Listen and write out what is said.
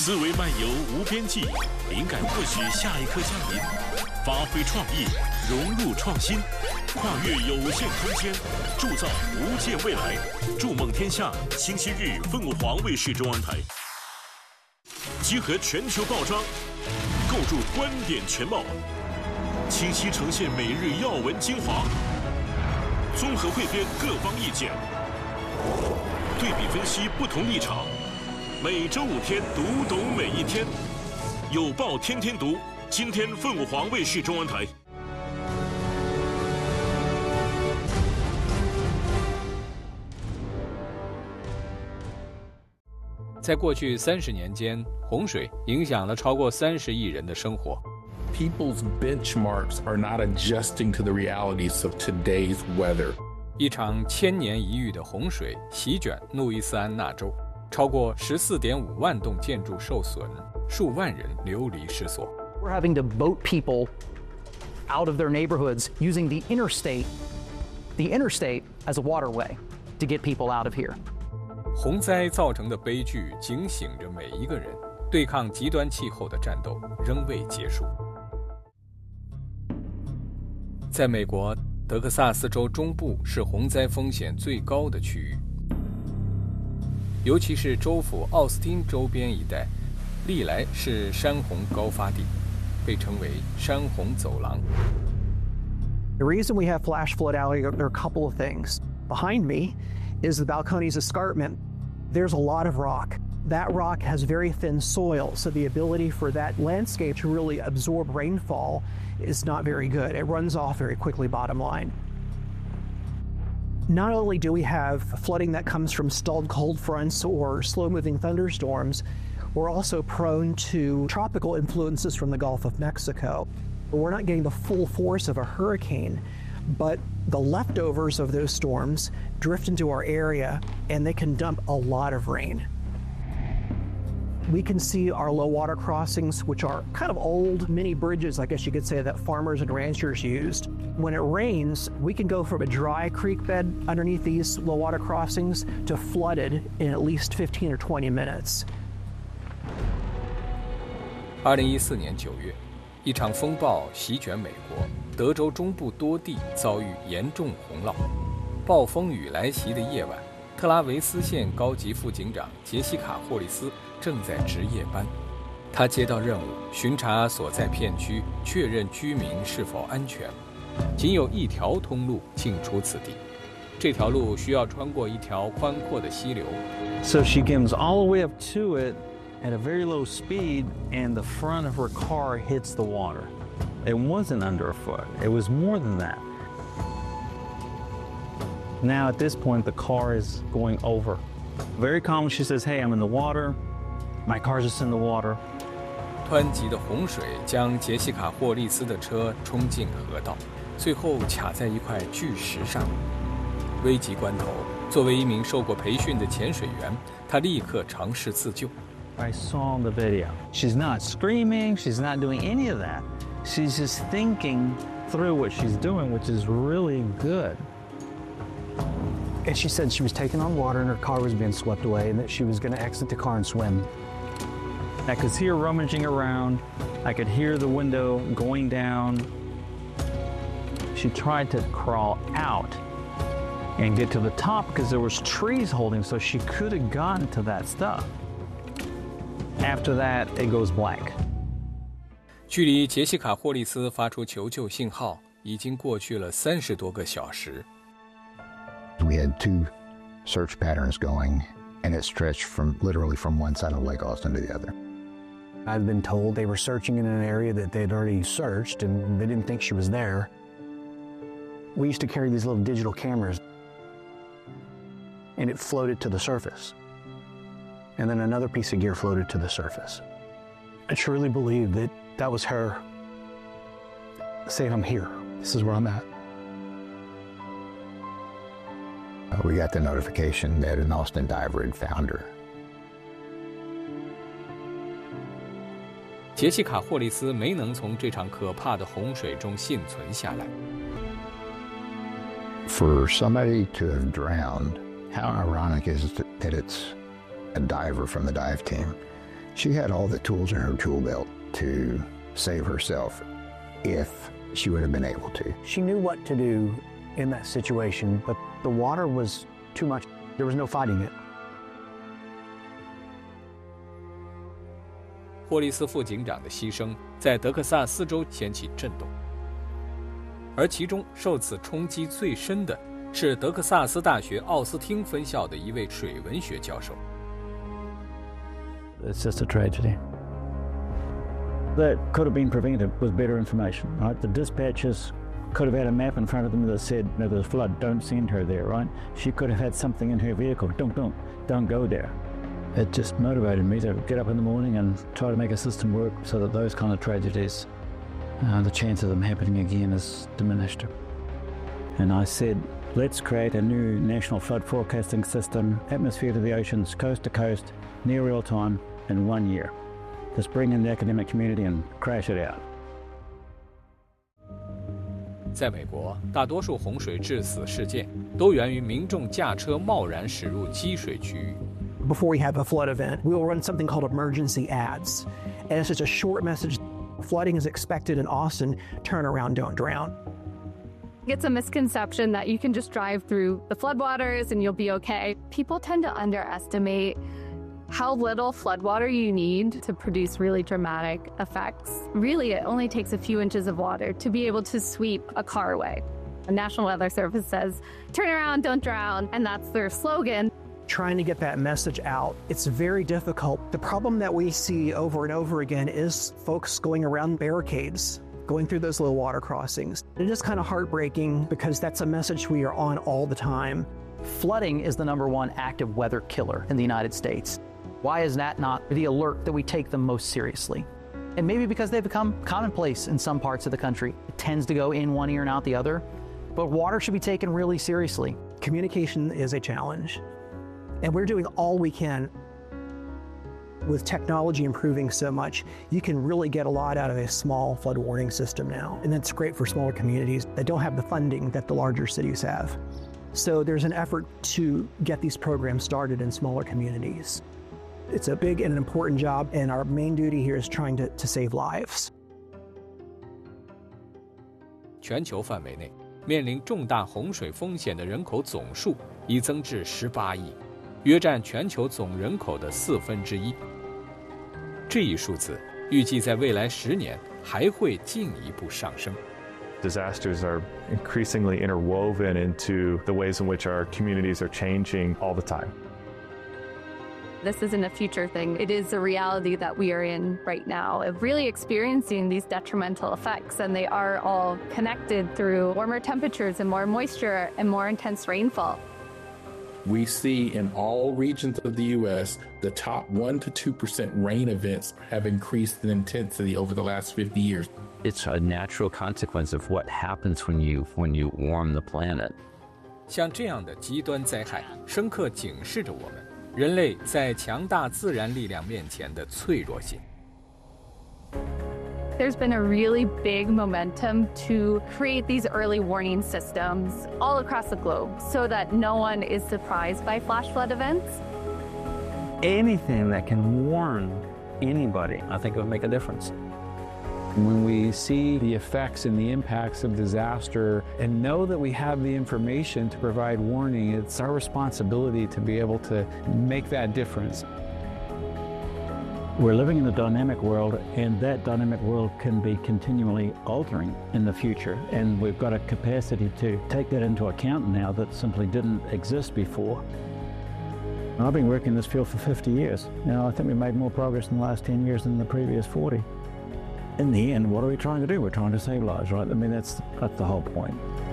思维漫游无边际，灵感或许下一刻降临。发挥创意，融入创新，跨越有限空间，铸造无界未来。筑梦天下，星期日凤凰卫视中文台。集合全球报章，构筑观点全貌，清晰呈现每日要闻精华，综合汇编各方意见，对比分析不同立场。每周5天，读懂每一天。有报天天读，今天凤凰卫视中文台。 在过去30年间，洪水影响了超过30亿人的生活。 People's benchmarks are not adjusting to the realities of today's weather. 一场千年一遇的洪水席卷路易斯安那州，超过14.5万栋建筑受损，数万人流离失所。 We're having to boat people out of their neighborhoods using the interstate as a waterway to get people out of here. 洪灾造成的悲剧警醒着每一个人，对抗极端气候的战斗仍未结束。在美国，德克萨斯州中部是洪灾风险最高的区域，尤其是州府奥斯汀周边一带，历来是山洪高发地，被称为山洪走廊。 The reason we have flash flood alley are a couple of things. Behind me is the Balcones Escarpment. There's a lot of rock. That rock has very thin soil, so the ability for that landscape to really absorb rainfall is not very good. It runs off very quickly, bottom line. Not only do we have flooding that comes from stalled cold fronts or slow-moving thunderstorms, we're also prone to tropical influences from the Gulf of Mexico. We're not getting the full force of a hurricane, but the leftovers of those storms drift into our area and they can dump a lot of rain. We can see our low water crossings, which are kind of old mini bridges, I guess you could say, that farmers and ranchers used. When it rains, we can go from a dry creek bed underneath these low water crossings to flooded in at least 15 or 20 minutes. 2014年9月，一场风暴席卷美国，德州中部多地遭遇严重洪涝。暴风雨来袭的夜晚，特拉维斯县高级副警长杰西卡·霍利斯正在值夜班。他接到任务，巡查所在片区，确认居民是否安全。仅有一条通路进出此地，这条路需要穿过一条宽阔的溪流。 So she comes all the way up to it at a very low speed, and the front of her car hits the water. It wasn't under a foot. It was more than that. Now at this point, the car is going over. Very calm, she says, "Hey, I'm in the water. My car's just in the water." 湍急的洪水将杰西卡·霍利斯的车冲进河道，最后卡在一块巨石上。危急关头，作为一名受过培训的潜水员，他立刻尝试自救。 I saw the video. She's not screaming. She's not doing any of that. She's just thinking through what she's doing, which is really good. And she said she was taking on water and her car was being swept away and that she was going to exit the car and swim. I could see her rummaging around. I could hear the window going down. She tried to crawl out and get to the top because there was trees holding, so she could have gotten to that stuff. After that, it goes blank. 距离杰西卡·霍利斯发出求救信号已经过去了30多个小时。 We had 2 search patterns going, and it stretched literally from one side of Lake Austin to the other. I've been told they were searching in an area that they'd already searched and they didn't think she was there. We used to carry these little digital cameras, and it floated to the surface. And then another piece of gear floated to the surface. I truly believe that that was her saying, "I'm here. This is where I'm at." We got the notification that an Austin diver had found her. 杰西卡·霍利斯没能从这场可怕的洪水中幸存下来。 For somebody to have drowned, how ironic is it that it's a diver from the dive team She had all the tools in her tool belt to save herself if she would have been able to. She knew what to do in that situation, but the water was too much. There was no fighting it. 霍利斯副警长的牺牲在德克萨斯州掀起震动，而其中受此冲击最深的是德克萨斯大学奥斯汀分校的一位水文学教授。 It's just a tragedy. That could have been prevented with better information, right? The dispatchers could have had a map in front of them that said, no, there's a flood, don't send her there, right? She could have had something in her vehicle, don't go there. It just motivated me to get up in the morning and try to make a system work so that those kind of tragedies, the chance of them happening again is diminished. And I said, let's create a new national flood forecasting system, atmosphere to the oceans, coast to coast, near real time, in 1 year. Let's bring in the academic community and crash it out. 在美国，大多数洪水致死事件都源于民众驾车贸然驶入积水区域。 Before we have a flood event, we will run something called emergency ads. And it's just a short message. Flooding is expected in Austin. Turn around, don't drown. It's a misconception that you can just drive through the floodwaters and you'll be okay. People tend to underestimate how little floodwater you need to produce really dramatic effects. Really, it only takes a few inches of water to be able to sweep a car away. The National Weather Service says, turn around, don't drown, and that's their slogan. Trying to get that message out, it's very difficult. The problem that we see over and over again is folks going around barricades, going through those low water crossings. It is kind of heartbreaking because that's a message we are on all the time. Flooding is the #1 active weather killer in the United States. Why is that not the alert that we take them most seriously? And maybe because they've become commonplace in some parts of the country. It tends to go in one ear and out the other. But water should be taken really seriously. Communication is a challenge. And we're doing all we can. With technology improving so much, you can really get a lot out of a small flood warning system now. And that's great for smaller communities that don't have the funding that the larger cities have. So there's an effort to get these programs started in smaller communities. It's a big and an important job, and our main duty here is trying to save lives. 全球范围内，面临重大洪水风险的人口总数已增至18亿，约占全球总人口的1/4。这一数字预计在未来10年还会进一步上升。 Disasters are increasingly interwoven into the ways in which our communities are changing all the time. This isn't a future thing. It is a reality that we are in right now of really experiencing these detrimental effects, and they are all connected through warmer temperatures and more moisture and more intense rainfall. We see in all regions of the U.S., the top 1% to 2% rain events have increased in intensity over the last 50 years. It's a natural consequence of what happens when you warm the planet. 像这样的极端灾害，深刻警示着我们人类在强大自然力量面前的脆弱性。 There's been a really big momentum to create these early warning systems all across the globe so that no one is surprised by flash flood events. Anything that can warn anybody, I think, would make a difference. When we see the effects and the impacts of disaster and know that we have the information to provide warning, it's our responsibility to be able to make that difference. We're living in a dynamic world, and that dynamic world can be continually altering in the future, and we've got a capacity to take that into account now that simply didn't exist before. I've been working in this field for 50 years. Now, I think we've made more progress in the last 10 years than the previous 40. In the end, what are we trying to do? We're trying to save lives, right? I mean, that's the whole point.